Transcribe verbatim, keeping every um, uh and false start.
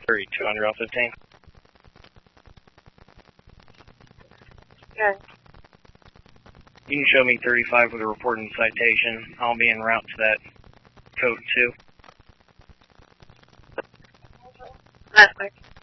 thirty-two hundred L fifteen. Okay. You can show me thirty-five with a report and citation. I'll be en route to that code two. That's quick.